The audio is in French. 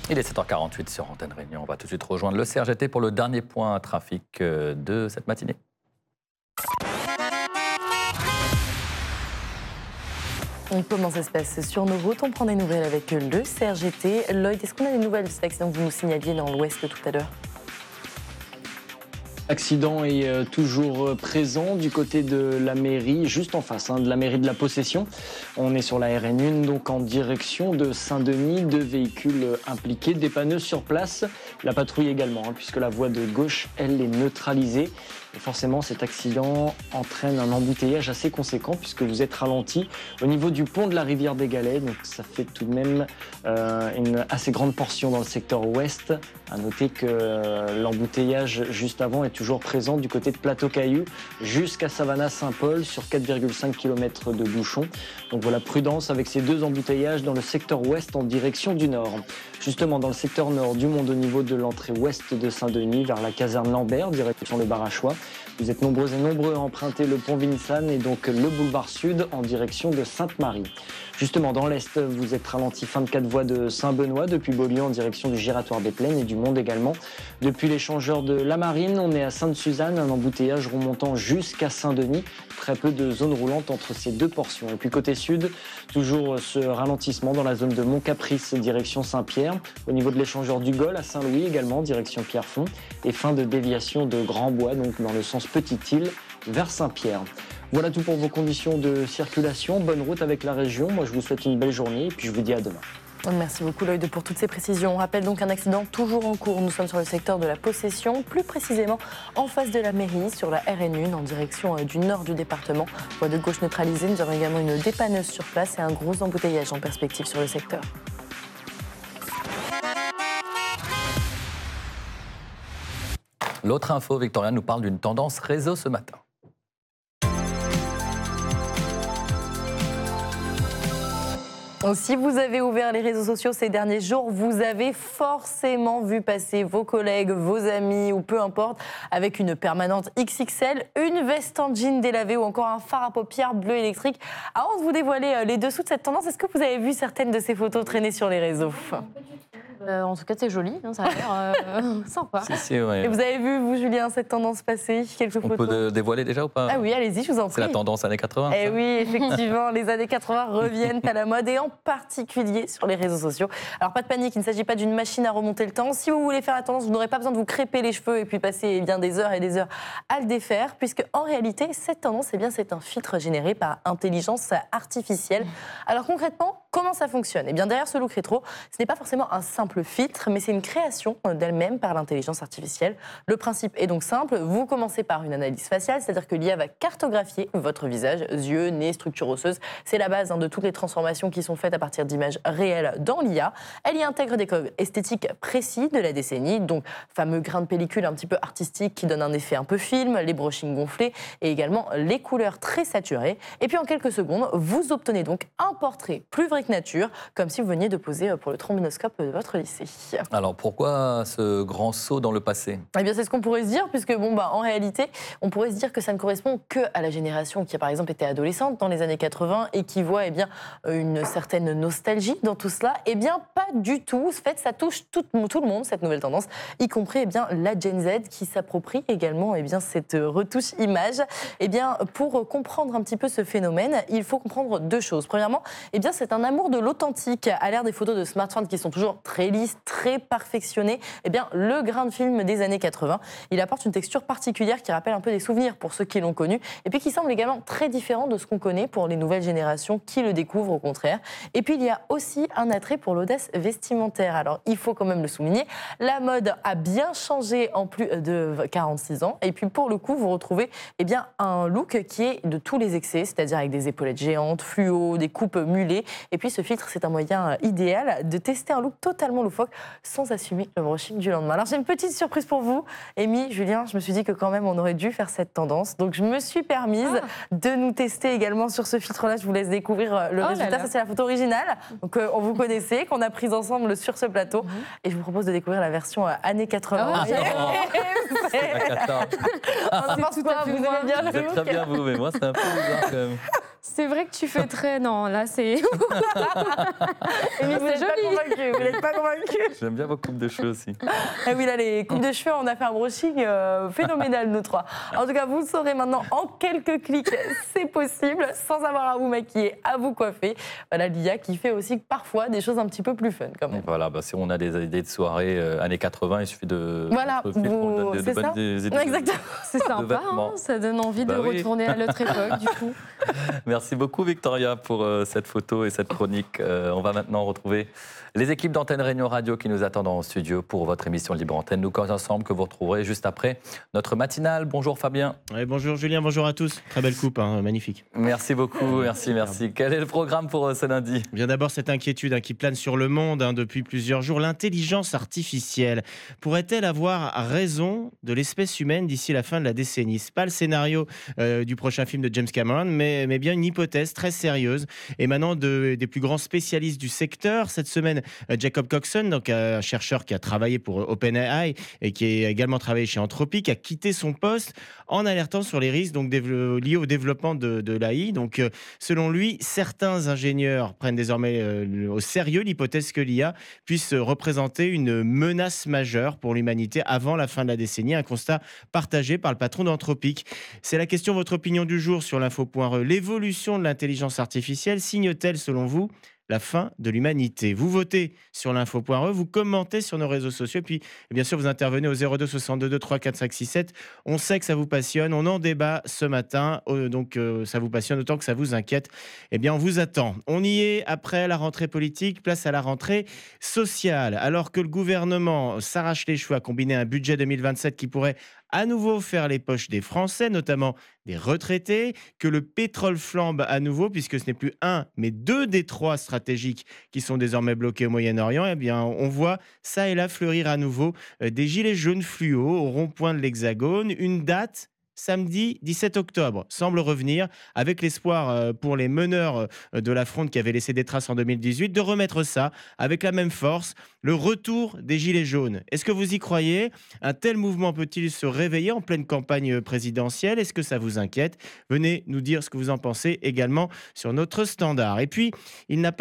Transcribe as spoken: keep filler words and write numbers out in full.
Il est sept heures quarante-huit sur Antenne Réunion. On va tout de suite rejoindre le C R G T pour le dernier point trafic de cette matinée. Comment ça se passe sur nos routes? On prend des nouvelles avec le C R G T. Lloyd, est-ce qu'on a des nouvelles de cet accident que vous nous signaliez dans l'Ouest tout à l'heure? L'accident est euh, toujours présent du côté de la mairie, juste en face hein, de la mairie de la Possession. On est sur la R N un, donc en direction de Saint-Denis. Deux véhicules impliqués, dépanneux sur place. La patrouille également, hein, puisque la voie de gauche, elle, est neutralisée. Et forcément, cet accident entraîne un embouteillage assez conséquent puisque vous êtes ralenti au niveau du pont de la rivière des Galets. Donc ça fait tout de même euh, une assez grande portion dans le secteur ouest. À noter que euh, l'embouteillage juste avant est toujours présent du côté de Plateau-Caillou jusqu'à Savannah-Saint-Paul sur quatre virgule cinq kilomètres de bouchons. Donc voilà, prudence avec ces deux embouteillages dans le secteur ouest en direction du nord. Justement, dans le secteur nord du Monde, au niveau de l'entrée ouest de Saint-Denis, vers la caserne Lambert, direction le Barachois. Vous êtes nombreux et nombreux à emprunter le pont Vincennes et donc le boulevard Sud en direction de Sainte-Marie. Justement, dans l'Est, vous êtes ralenti fin de quatre voies de Saint-Benoît, depuis Beaulieu en direction du Giratoire des Plaines et du Monde également. Depuis l'échangeur de la Marine, on est à Sainte-Suzanne, un embouteillage remontant jusqu'à Saint-Denis. Très peu de zones roulantes entre ces deux portions. Et puis côté sud, toujours ce ralentissement dans la zone de Mont-Caprice, direction Saint-Pierre. Au niveau de l'échangeur du Gol, à Saint-Louis également, direction Pierrefonds. Et fin de déviation de Grand-Bois, donc dans le sens Petite-Île, vers Saint-Pierre. Voilà tout pour vos conditions de circulation. Bonne route avec la région. Moi, je vous souhaite une belle journée et puis je vous dis à demain. Merci beaucoup Lloyd pour toutes ces précisions. On rappelle donc un accident toujours en cours. Nous sommes sur le secteur de la Possession, plus précisément en face de la mairie, sur la R N un, en direction du nord du département. Voie de gauche neutralisée. Nous avons également une dépanneuse sur place et un gros embouteillage en perspective sur le secteur. L'autre info, Victoria nous parle d'une tendance réseau ce matin. Si vous avez ouvert les réseaux sociaux ces derniers jours, vous avez forcément vu passer vos collègues, vos amis ou peu importe, avec une permanente X X L, une veste en jean délavé ou encore un fard à paupières bleu électrique. Avant de vous dévoiler les dessous de cette tendance, est-ce que vous avez vu certaines de ces photos traîner sur les réseaux ? Euh, en tout cas, c'est joli, hein, ça a l'air euh, sympa. Si, si, ouais. Et vous avez vu, vous, Julien, cette tendance passer? Quelques On photos. peut de, dévoiler déjà ou pas? Ah oui, allez-y, je vous en prie. C'est la tendance années quatre-vingts. Eh ça. oui, effectivement, les années quatre-vingts reviennent à la mode et en particulier sur les réseaux sociaux. Alors, pas de panique, il ne s'agit pas d'une machine à remonter le temps. Si vous voulez faire la tendance, vous n'aurez pas besoin de vous crêper les cheveux et puis passer eh bien, des heures et des heures à le défaire, puisque en réalité, cette tendance, eh bien, c'est un filtre généré par intelligence artificielle. Alors concrètement, comment ça fonctionne? Eh bien, derrière ce look rétro, ce n'est pas forcément un simple filtre, mais c'est une création d'elle-même par l'intelligence artificielle. Le principe est donc simple. Vous commencez par une analyse faciale, c'est-à-dire que l'I A va cartographier votre visage, yeux, nez, structure osseuse. C'est la base hein, de toutes les transformations qui sont faites à partir d'images réelles dans l'I A. Elle y intègre des codes esthétiques précis de la décennie, donc fameux grains de pellicule un petit peu artistiques qui donnent un effet un peu film, les brushings gonflés et également les couleurs très saturées. Et puis en quelques secondes, vous obtenez donc un portrait plus vrai que nature, comme si vous veniez de poser pour le trombinoscope de votre lycée. Alors pourquoi ce grand saut dans le passé? Eh bien c'est ce qu'on pourrait se dire, puisque bon, bah, en réalité, on pourrait se dire que ça ne correspond que à la génération qui a par exemple été adolescente dans les années quatre-vingts et qui voit eh bien, une certaine nostalgie dans tout cela. Eh bien pas du tout. En fait, ça touche tout, tout le monde, cette nouvelle tendance, y compris eh bien, la Gen Z qui s'approprie également eh bien, cette retouche image. Eh bien, pour comprendre un petit peu ce phénomène, il faut comprendre deux choses. Premièrement, eh bien, c'est un amour de l'authentique. À l'ère des photos de smartphones qui sont toujours très lisses, très perfectionnées, eh bien, le grain de film des années quatre-vingts, il apporte une texture particulière qui rappelle un peu des souvenirs pour ceux qui l'ont connu, et puis qui semble également très différent de ce qu'on connaît pour les nouvelles générations qui le découvrent au contraire. Et puis, il y a aussi un attrait pour l'audace vestimentaire. Alors, il faut quand même le souligner, la mode a bien changé en plus de quarante-six ans, et puis pour le coup, vous retrouvez eh bien, un look qui est de tous les excès, c'est-à-dire avec des épaulettes géantes, fluo, des coupes mulées, et puis ce filtre, c'est un moyen idéal de tester un look totalement loufoque sans assumer le brushing du lendemain. Alors j'ai une petite surprise pour vous, Amy, Julien, je me suis dit que quand même on aurait dû faire cette tendance, donc je me suis permise ah. de nous tester également sur ce filtre-là. Je vous laisse découvrir le oh résultat. Là là. Ça c'est la photo originale, donc euh, on vous connaissait, qu'on a prise ensemble sur ce plateau, mm-hmm. et je vous propose de découvrir la version euh, années quatre-vingts. Oh, c'est... On pense quoi, vous aimez bien le look? Vous êtes très bien vous, mais moi c'est un peu bizarre quand même. C'est vrai que tu fais très... Non, là, c'est... Et vous n'êtes pas joli. convaincu, vous n'êtes pas convaincu. J'aime bien vos coupes de cheveux aussi. Ah oui, là, les coupes de cheveux, on a fait un brushing euh, phénoménal, nous trois. En tout cas, vous le saurez maintenant en quelques clics, c'est possible, sans avoir à vous maquiller, à vous coiffer. Voilà, l'I A qui fait aussi parfois des choses un petit peu plus fun, quand même. Voilà, bah, si on a des idées de soirée euh, années quatre-vingts, il suffit de... Voilà, notre fil qu'on vous- donne de- de c'est bonnes ça idées de- Exactement. C'est sympa, vêtements. hein, ça donne envie Bah de oui. retourner à l'autre époque, du coup. Merci beaucoup Victoria pour euh, cette photo et cette chronique. Euh, on va maintenant retrouver les équipes d'Antenne Réunion Radio qui nous attendent en studio pour votre émission Libre Antenne. Nous cause ensemble que vous retrouverez juste après notre matinale. Bonjour Fabien. Ouais, bonjour Julien, bonjour à tous. Très belle coupe, hein, magnifique. Merci beaucoup, merci, merci. Quel est le programme pour euh, ce lundi ? Bien d'abord cette inquiétude hein, qui plane sur le monde hein, depuis plusieurs jours. L'intelligence artificielle pourrait-elle avoir raison de l'espèce humaine d'ici la fin de la décennie ? Ce n'est pas le scénario euh, du prochain film de James Cameron, mais, mais bien une hypothèse très sérieuse émanant de, des plus grands spécialistes du secteur. Cette semaine, euh, Jacob Coxon, donc un chercheur qui a travaillé pour euh, OpenAI et qui a également travaillé chez Anthropic, a quitté son poste en alertant sur les risques donc, dév- liés au développement de, de l'A I. Donc, euh, selon lui, certains ingénieurs prennent désormais euh, au sérieux l'hypothèse que l'I A puisse représenter une menace majeure pour l'humanité avant la fin de la décennie. Un constat partagé par le patron d'Anthropic. C'est la question, votre opinion du jour sur l'info.re. L'évolution de l'intelligence artificielle signe-t-elle, selon vous, la fin de l'humanité? Vous votez sur l'info.re, vous commentez sur nos réseaux sociaux, puis bien sûr vous intervenez au zéro deux soixante-deux trois quatre cinq six sept. On sait que ça vous passionne, on en débat ce matin, euh, donc euh, ça vous passionne autant que ça vous inquiète. Eh bien on vous attend. On y est après la rentrée politique, place à la rentrée sociale. Alors que le gouvernement s'arrache les cheveux à combiner un budget deux mille vingt-sept qui pourrait à nouveau faire les poches des Français, notamment des retraités, que le pétrole flambe à nouveau, puisque ce n'est plus un, mais deux des trois stratégiques qui sont désormais bloqués au Moyen-Orient, eh bien, on voit ça et là fleurir à nouveau euh, des gilets jaunes fluo au rond-point de l'Hexagone. Une date, samedi dix-sept octobre, semble revenir avec l'espoir euh, pour les meneurs euh, de la fronde qui avaient laissé des traces en deux mille dix-huit de remettre ça avec la même force, le retour des gilets jaunes. Est-ce que vous y croyez ? Un tel mouvement peut-il se réveiller en pleine campagne présidentielle ? Est-ce que ça vous inquiète ? Venez nous dire ce que vous en pensez également sur notre standard. Et puis, il n'a pas